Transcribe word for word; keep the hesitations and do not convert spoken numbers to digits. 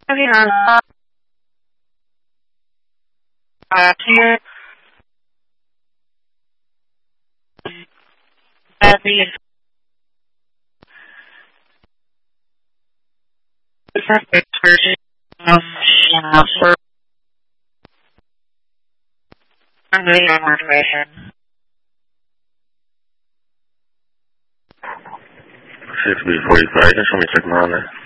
Moving on. Uh, here. That the perfect version of channel for moving on information. six B forty-five, just let me check my honor.